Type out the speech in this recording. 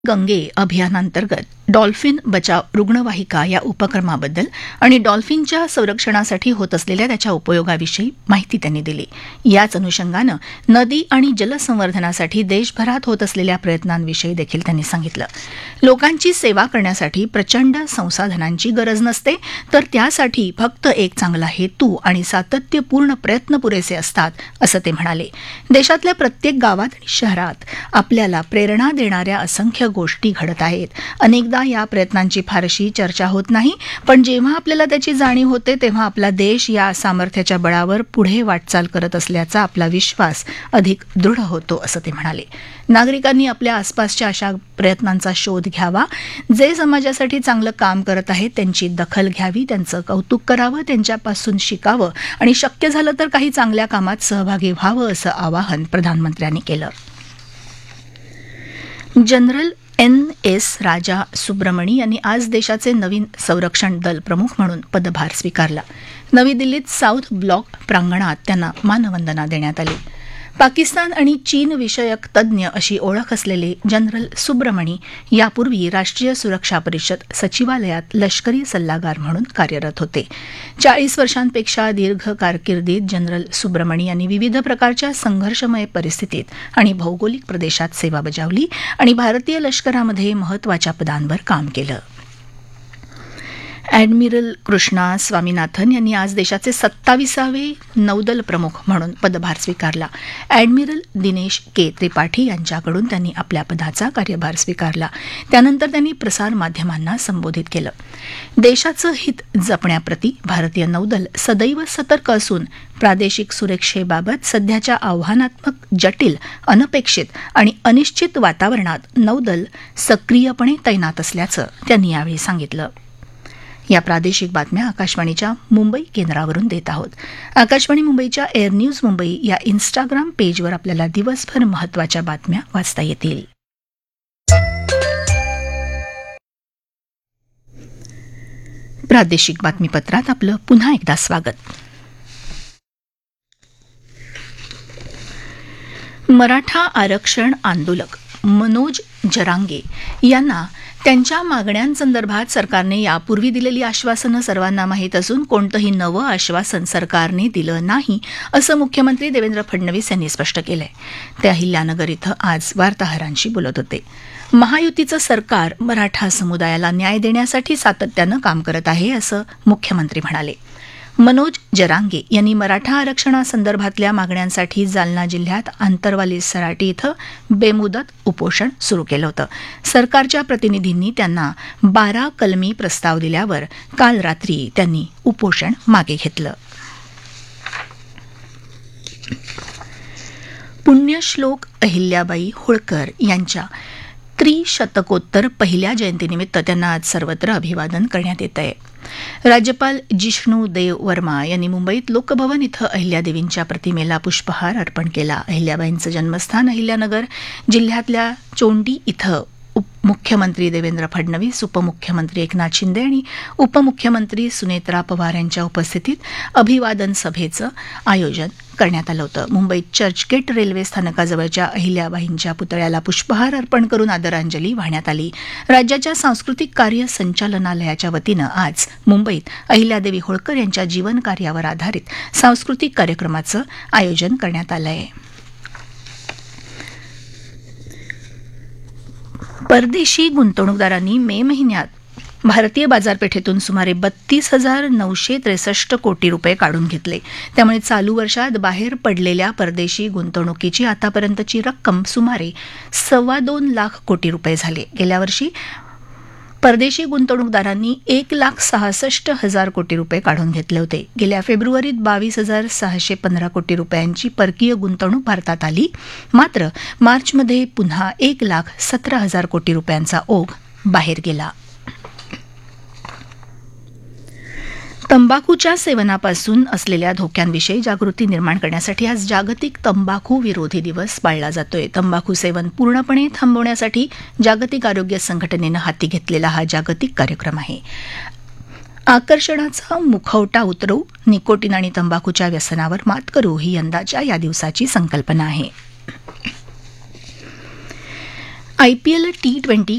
गंगे अभियानांतर्गत डॉल्फिन बचाव रुग्णवाहिका या उपक्रमाबद्दल आणि डॉल्फिनच्या संरक्षणासाठी होत असलेल्या त्याच्या उपयोगाविषयी माहिती त्यांनी दिली. याच अनुषंगानं नदी आणि जलसंवर्धनासाठी देशभरात होत असलेल्या प्रयत्नांविषयी देखील त्यांनी सांगितलं. लोकांची सेवा करण्यासाठी प्रचंड संसाधनांची गरज नसते, तर त्यासाठी फक्त एक चांगला हेतू आणि सातत्यपूर्ण प्रयत्न पुरेसे असतात, असं ते म्हणाले. देशातल्या प्रत्येक गावात आणि शहरात आपल्याला प्रेरणा देणाऱ्या असंख्य गोष्टी घडत आहेत. अनेकदा या प्रयत्नांची फारशी चर्चा होत नाही, पण जेव्हा आपल्याला त्याची जाणीव होते तेव्हा आपला देश या सामर्थ्याच्या बळावर पुढे वाटचाल करत असल्याचा आपला विश्वास अधिक दृढ होतो, असं ते म्हणाले. नागरिकांनी आपल्या आसपासच्या अशा प्रयत्नांचा शोध घ्यावा. जे समाजासाठी चांगलं काम करत आहेत त्यांची दखल घ्यावी, त्यांचं कौतुक करावं, त्यांच्यापासून शिकावं आणि शक्य झालं तर काही चांगल्या कामात सहभागी व्हावं, असं आवाहन प्रधानमंत्र्यांनी केलं. जनरल NS राजा सुब्रमणी यांनी आज देशाचे नवीन संरक्षण दल प्रमुख म्हणून पदभार स्वीकारला. नवी दिल्लीत साऊथ ब्लॉक प्रांगणात त्यांना मानवंदना देण्यात आली. पाकिस्तान आणि चीन विषयक तज्ज्ञ अशी ओळख असलेले जनरल सुब्रमणी यापूर्वी राष्ट्रीय सुरक्षा परिषद सचिवालयात लष्करी सल्लागार म्हणून कार्यरत होते. 40 वर्षांपेक्षा दीर्घ कारकिर्दीत जनरल सुब्रमणी यांनी विविध प्रकारच्या संघर्षमय परिस्थितीत आणि भौगोलिक प्रदेशात सेवा बजावली आणि भारतीय लष्करामध्ये महत्वाच्या पदांवर काम केलं. ॲडमिरल कृष्णा स्वामीनाथन यांनी आज देशाचे 27वे नौदल प्रमुख म्हणून पदभार स्वीकारला. ॲडमिरल दिनेश के त्रिपाठी यांच्याकडून त्यांनी आपल्या पदाचा कार्यभार स्वीकारला. त्यानंतर त्यांनी प्रसारमाध्यमांना संबोधित केलं. देशाचं हित जपण्याप्रती भारतीय नौदल सदैव सतर्क असून प्रादेशिक सुरक्षेबाबत सध्याच्या आव्हानात्मक, जटिल, अनपेक्षित आणि अनिश्चित वातावरणात नौदल सक्रियपणे तैनात असल्याचं त्यांनी यावेळी सांगितलं. या प्रादेशिक बातम्या आकाशवाणीच्या मुंबई केंद्रावरून देत आहोत. आकाशवाणी मुंबईच्या एअर न्यूज मुंबई या इन्स्टाग्राम पेजवर आपल्याला दिवसभर महत्त्वाच्या बातम्या वाचता येतील. प्रादेशिक बातमीपत्रात आपलं पुन्हा एकदा स्वागत. मराठा आरक्षण आंदोलक मनोज जरांगे यांना त्यांच्या मागण्यांसंदर्भात सरकारने यापूर्वी दिलेली आश्वासनं सर्वांना माहीत असून कोणतंही नवं आश्वासन सरकारने दिलं नाही, असं मुख्यमंत्री देवेंद्र फडणवीस यांनी स्पष्ट केलंय. ते अहिल्यानगर इथं आज वार्ताहरांशी बोलत होते. महायुतीचं सरकार मराठा समुदायाला न्याय देण्यासाठी सातत्यानं काम करत आहे, असं मुख्यमंत्री म्हणाले. मनोज जरांगे यांनी मराठा आरक्षणासंदर्भातल्या मागण्यांसाठी जालना जिल्ह्यात आंतरवाली सराटी इथं बेमुदत उपोषण सुरू केलं होतं. सरकारच्या प्रतिनिधींनी त्यांना 12 कलमी प्रस्ताव दिल्यावर काल रात्री त्यांनी उपोषण मागे घेतलं. पुण्यश्लोक अहिल्याबाई होळकर यांच्या त्रिशतकोत्तर पहिल्या जयंतीनिमित्त त्यांना आज सर्वत्र अभिवादन करण्यात येत आहे. राज्यपाल जिष्णू देव वर्मा यांनी मुंबईत लोकभवन इथं अहिल्यादेवींच्या प्रतिमेला पुष्पहार अर्पण केला. अहिल्याबाईंचं जन्मस्थान अहिल्यानगर जिल्ह्यातल्या चोंडी इथं मुख्यमंत्री देवेंद्र फडणवीस, उपमुख्यमंत्री एकनाथ शिंदे आणि उपमुख्यमंत्री सुनेत्रा पवार यांच्या उपस्थितीत अभिवादन सभेचं आयोजन करण्यात आलं होतं. मुंबईत चर्चगेट रेल्वे स्थानकाजवळच्या अहिल्याबाईंच्या पुतळ्याला पुष्पहार अर्पण करून आदरांजली वाहण्यात आली. राज्याच्या सांस्कृतिक कार्य संचालनालयाच्या वतीनं आज मुंबईत अहिल्यादेवी होळकर यांच्या जीवनकार्यावर आधारित सांस्कृतिक कार्यक्रमाचं आयोजन करण्यात आलं आहे. परदेशी गुंतवणूकदारांनी मे महिन्यात भारतीय बाजारपेठेतून सुमारे 32,963 कोटी रुपये काढून घेतले. त्यामुळे चालू वर्षात बाहेर पडलेल्या परदेशी गुंतवणुकीची आतापर्यंतची रक्कम सुमारे 2.25 लाख कोटी रुपये झाली. गेल्या वर्षी परदेशी गुंतवणूकदारांनी 1,66,000 कोटी रुपये काढून घेतले होते. गेल्या फेब्रुवारीत 22,615 कोटी रुपयांची परकीय गुंतवणूक भारतात आली. मात्र मार्चमध्ये पुन्हा 1,17,000 कोटी रुपयांचा ओघ बाहेर गेला. तंबाखूच्या सेवनापासून असलेल्या धोक्यांविषयी जागृती निर्माण करण्यासाठी आज जागतिक तंबाखू विरोधी दिवस पाळला जातोय. तंबाखू सेवन पूर्णपणे थांबवण्यासाठी जागतिक आरोग्य संघटनेनं हाती घेतलेला हा जागतिक कार्यक्रम आहे. आकर्षणाचा मुखवटा उतरवू, निकोटीन आणि तंबाखूच्या व्यसनावर मात करू ही यंदाच्या या दिवसाची संकल्पना आहे. IPL T20